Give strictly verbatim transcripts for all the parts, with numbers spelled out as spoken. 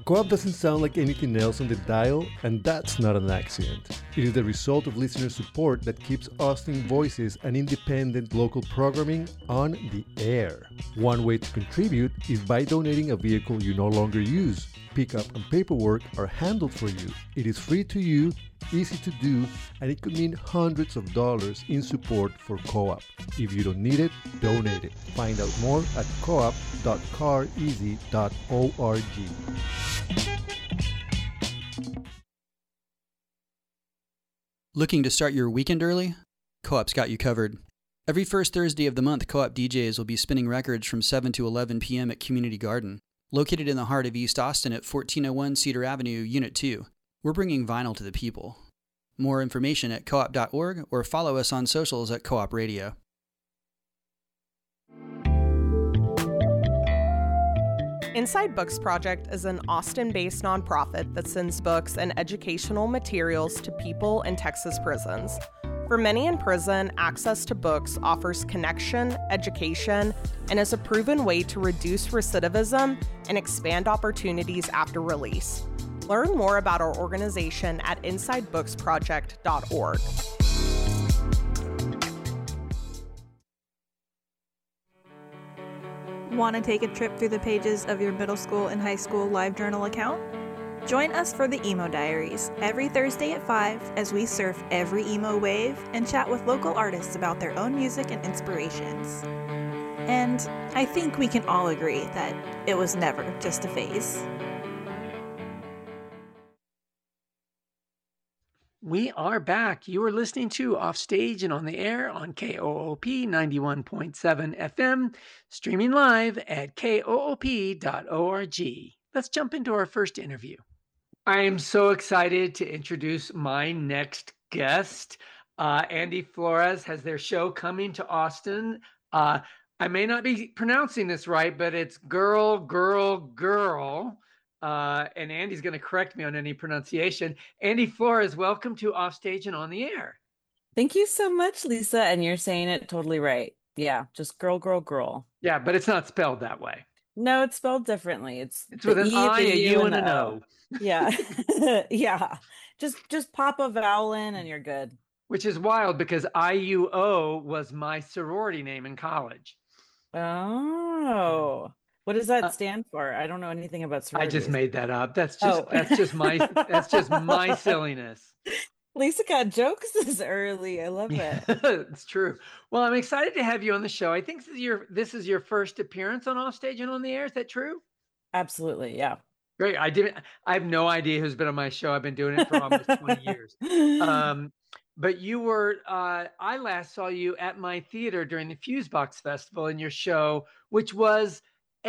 Co-op doesn't sound like anything else on the dial, and that's not an accident. It is the result of listener support that keeps Austin Voices and independent local programming on the air. One way to contribute is by donating a vehicle you no longer use. Pickup and paperwork are handled for you. It is free to you, easy to do, and it could mean hundreds of dollars in support for Co-op. If you don't need it, donate it. Find out more at coop dot car easy dot org. Looking to start your weekend early? Co-op's got you covered. Every first Thursday of the month, Co-op D Js will be spinning records from seven to eleven p.m. at Community Garden, located in the heart of East Austin at fourteen oh one Cedar Avenue, Unit two. We're bringing vinyl to the people. More information at coop dot org or follow us on socials at Co-op Radio. Inside Books Project is an Austin-based nonprofit that sends books and educational materials to people in Texas prisons. For many in prison, access to books offers connection, education, and is a proven way to reduce recidivism and expand opportunities after release. Learn more about our organization at inside books project dot org. Want to take a trip through the pages of your middle school and high school LiveJournal account? Join us for the Emo Diaries every Thursday at five as we surf every emo wave and chat with local artists about their own music and inspirations. And I think we can all agree that it was never just a phase. We are back. You are listening to Offstage and on the Air on K O O P ninety-one point seven F M, streaming live at koop dot org. Let's jump into our first interview. I am so excited to introduce my next guest. Uh, Andy Flores has their show coming to Austin. Uh, I may not be pronouncing this right, but it's Girl, Girl, Girl. Uh, and Andy's going to correct me on any pronunciation. Andy Flores, welcome to Offstage and on the Air. Thank you so much, Lisa. And you're saying it totally right. Yeah, just girl, girl, girl. Yeah, but it's not spelled that way. No, it's spelled differently. It's it's with an E, I, a U, and an an O. O. Yeah, yeah. Just just pop a vowel in and you're good. Which is wild because I U O was my sorority name in college. Oh. What does that Uh, stand for? I don't know anything about I sororities. just made that up. That's just Oh. that's just my that's just my silliness. Lisa got jokes this early. I love it. It's true. Well, I'm excited to have you on the show. I think this is your this is your first appearance on Offstage and on the Air. Is that true? Absolutely, yeah. Great. I didn't. I have no idea who's been on my show. I've been doing it for almost twenty years. Um, but you were. Uh, I last saw you at my theater during the Fusebox Festival in your show, which was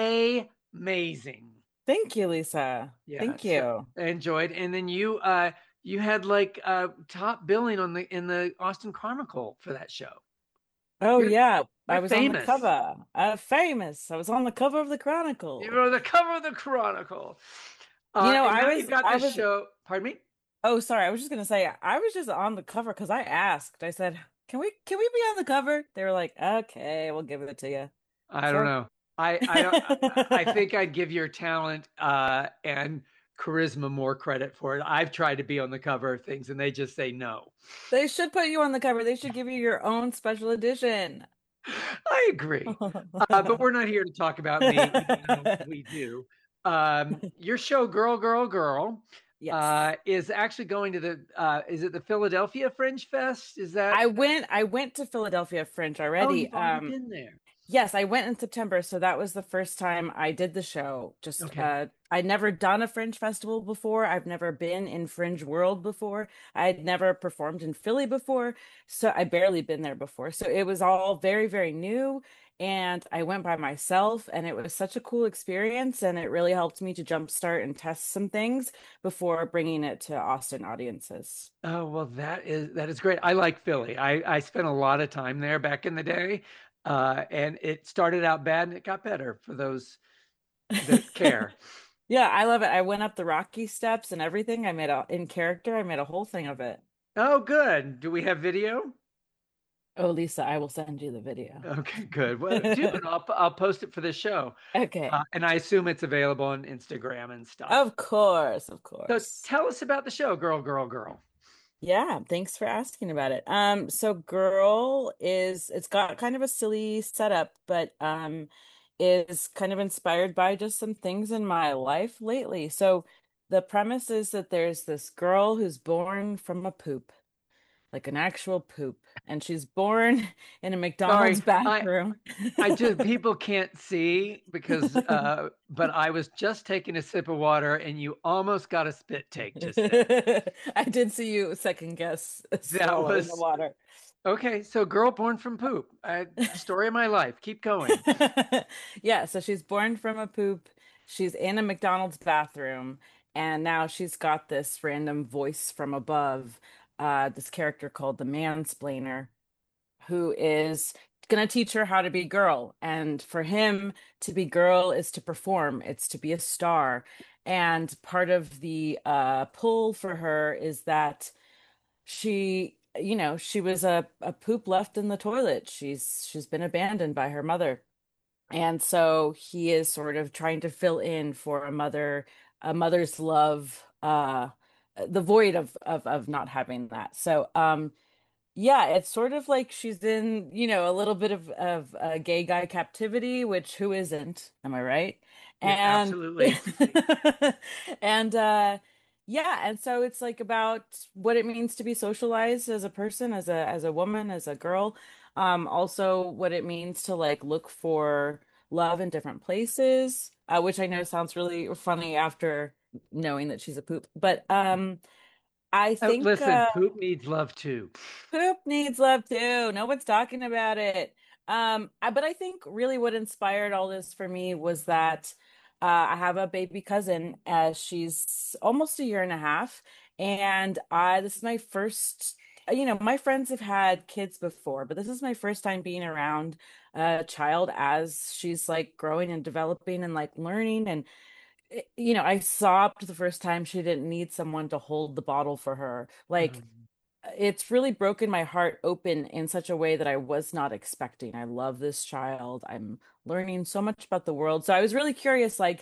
amazing. Thank you, Lisa. Yeah, Thank so you. I enjoyed. And then you uh you had like uh top billing on the in the Austin Chronicle for that show. Oh You're- yeah, I you're was on the famous. cover. Uh, famous. I was on the cover of the Chronicle. You were on the cover of the Chronicle. Uh, You know, and I now was- you've got I this was- show. Pardon me? Oh, sorry. I was just gonna say I was just on the cover because I asked. I said, "Can we can we be on the cover?" They were like, "Okay, we'll give it to you." I So- don't know. I I, don't, I think I'd give your talent uh, and charisma more credit for it. I've tried to be on the cover of things, and they just say no. They should put you on the cover. They should give you your own special edition. I agree, uh, but we're not here to talk about me. Even though we do. Um, your show, Girl, Girl, Girl, Yes. uh, is actually going to the. Uh, is it the Philadelphia Fringe Fest? Is that? I went I went to Philadelphia Fringe oh, already. you've already Um been there. Yes, I went in September, so that was the first time I did the show. Just Okay. uh I'd never done a Fringe festival before. I've never been in Fringe World before. I'd never performed in Philly before. So I barely been there before. So it was all very, very new. And I went by myself, and it was such a cool experience. And it really helped me to jumpstart and test some things before bringing it to Austin audiences. Oh, well, that is that is great. I like Philly. I, I spent a lot of time there back in the day. Uh, and it started out bad and it got better for those that care. Yeah, I love it. I went up the Rocky steps and everything. I made a in character. I made a whole thing of it. Oh, good. Do we have video? Oh, Lisa, I will send you the video. Okay, good. Well, do it. I'll, I'll post it for the show. Okay. Uh, and I assume it's available on Instagram and stuff. Of course, of So course. tell us about the show, Girl, Girl, Girl. Yeah, thanks for asking about it. Um, so Girl is it's got kind of a silly setup, but um is kind of inspired by just some things in my life lately. So the premise is that there's this girl who's born from a poop, like an actual poop, and she's born in a McDonald's Sorry, I, bathroom. I just people can't see because uh but I was just taking a sip of water and you almost got a spit take just then. I did see you second guess That swallow in the was water. okay. So girl born from poop. I, story of my life. Keep going. Yeah, so she's born from a poop. She's in a McDonald's bathroom, and now she's got this random voice from above, uh, this character called the Mansplainer, who is going to teach her how to be girl. And for him, to be girl is to perform, it's to be a star. And part of the uh, pull for her is that she, you know, she was a, a poop left in the toilet. She's she's been abandoned by her mother. And so he is sort of trying to fill in for a mother, a mother's love, uh, the void of of of not having that. So um yeah, it's sort of like she's in, you know, a little bit of of uh, gay guy captivity, which who isn't? Am I right? Yeah, And absolutely. and uh yeah, and so it's like about what it means to be socialized as a person, as a as a woman, as a girl. Um, also what it means to like look for love in different places, uh, which I know sounds really funny after knowing that she's a poop. But um I Oh, think listen, uh poop needs love too. Poop needs love too. No one's talking about it. Um, I, but I think really what inspired all this for me was that uh, I have a baby cousin. Uh, she's almost a year and a half, and I this is my first. You know, my friends have had kids before, but this is my first time being around a child as she's like growing and developing and like learning. And eh, you know, I sobbed the first time she didn't need someone to hold the bottle for her. Like Um, it's really broken my heart open in such a way that I was not expecting. I love this child. I'm learning so much about the world. So I was really curious, like,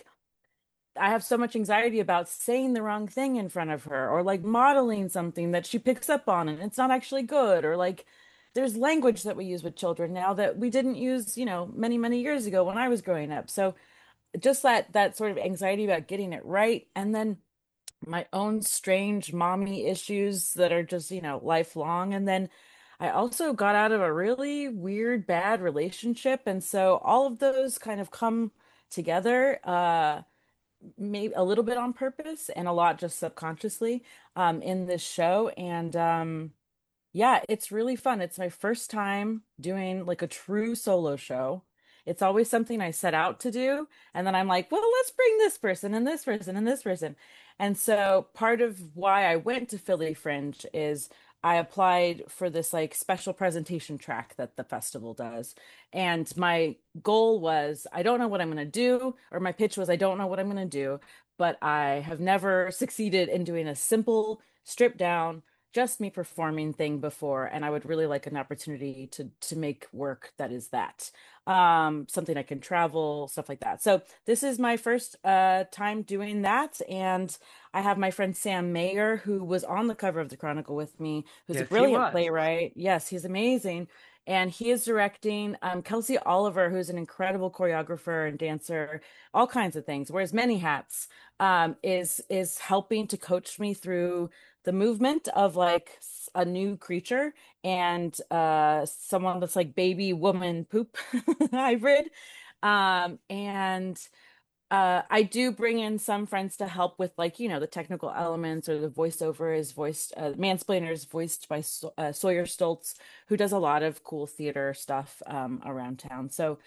I have so much anxiety about saying the wrong thing in front of her or like modeling something that she picks up on and it's not actually good, or like there's language that we use with children now that we didn't use, you know, many, many years ago when I was growing up. So just that that sort of anxiety about getting it right, and then my own strange mommy issues that are just, you know, lifelong. And then I also got out of a really weird, bad relationship. And so all of those kind of come together, uh, maybe a little bit on purpose and a lot just subconsciously, um, in this show. And um, yeah, it's really fun. It's my first time doing like a true solo show. It's always something I set out to do. And then I'm like, well, let's bring this person and this person and this person. And so part of why I went to Philly Fringe is I applied for this like special presentation track that the festival does. And my goal was, I don't know what I'm going to do, or my pitch was, I don't know what I'm going to do, but I have never succeeded in doing a simple, stripped down, just me performing thing before, and I would really like an opportunity to to make work that is that, um something I can travel, stuff like that. So this is my first uh time doing that, and I have my friend Sam Mayer, who was on the cover of the Chronicle with me, who's a yes, he brilliant was. playwright. Yes, he's amazing. And he is directing um, Kelsey Oliver, who's an incredible choreographer and dancer, all kinds of things, wears many hats, um, is is helping to coach me through the movement of like s- a new creature and uh someone that's like baby woman poop hybrid. Um and uh I do bring in some friends to help with like, you know, the technical elements, or the voiceover is voiced, uh, Mansplainer is voiced by so uh, Sawyer Stoltz, who does a lot of cool theater stuff um around town. So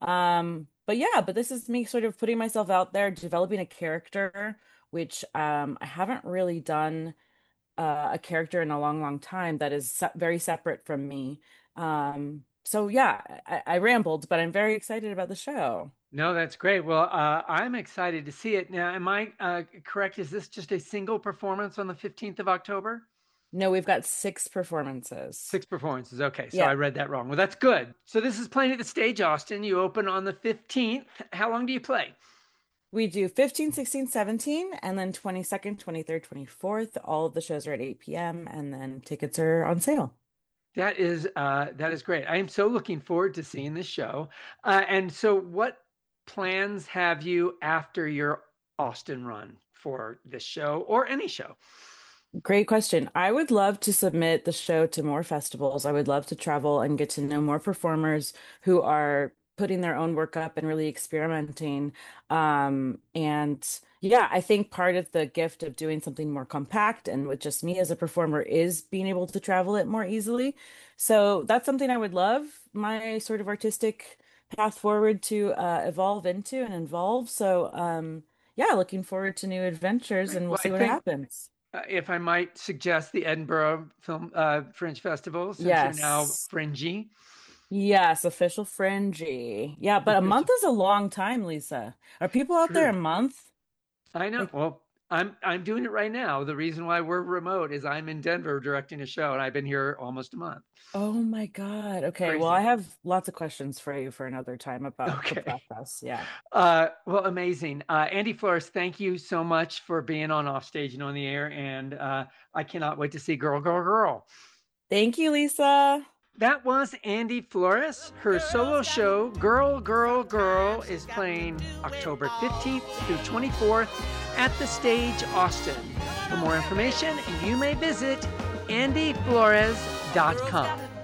um but yeah, but this is me sort of putting myself out there, developing a character, which um I haven't really done uh, a character in a long, long time that is se very separate from me. Um, so yeah, I, I rambled, but I'm very excited about the show. No, that's great. Well, uh, I'm excited to see it. Now, am I uh, correct? Is this just a single performance on the fifteenth of October? No, we've got six performances. Six performances. Okay, so Yeah. I read that wrong. Well, that's good. So this is playing at the Stage Austin. You open on the fifteenth. How long do you play? We do fifteen, sixteen, seventeen, and then twenty-second, twenty-third, twenty-fourth. All of the shows are at eight p.m. and then tickets are on sale. That is uh, that is great. I am so looking forward to seeing this show. Uh, and so what plans have you after your Austin run for this show or any show? Great question. I would love to submit the show to more festivals. I would love to travel and get to know more performers who are putting their own work up and really experimenting. Um, and yeah, I think part of the gift of doing something more compact and with just me as a performer is being able to travel it more easily. So that's something I would love my sort of artistic path forward to uh, evolve into and involve. So um, yeah, looking forward to new adventures, and we'll Well, see I what think- happens. Uh, if I might suggest the Edinburgh Film uh, Fringe Festival, since Yes. you're now fringy. Yes, official fringy. Yeah, but a Official- month is a long time, Lisa. Are people out there a True. month? I know. Like- Well, I'm I'm doing it right now. The reason why we're remote is I'm in Denver directing a show, and I've been here almost a month. Oh my God. Okay, well, Crazy. I have lots of questions for you for another time about Okay. the process. Yeah. Uh, well, amazing. Uh, Andy Flores, thank you so much for being on Offstage and on the Air, and uh, I cannot wait to see Girl, Girl, Girl. Thank you, Lisa. That was Andy Flores. Her solo show, Girl, Girl, Girl, is playing October fifteenth through twenty-fourth at the Stage Austin. For more information, you may visit andy flores dot com.